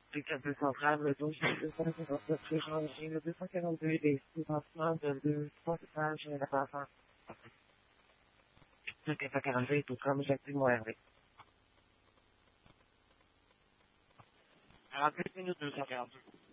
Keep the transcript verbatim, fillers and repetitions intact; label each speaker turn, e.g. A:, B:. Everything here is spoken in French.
A: Pick-up deux cent treize, le douze, deux cent cinquante-neuf, échangé, le deux cent quarante-deux, des sous-passements de deux, trois étages, la passant. Le quatre cent quarante-huit, tout comme j'active mon R V. quarante-huit minutes, deux cent quarante-deux.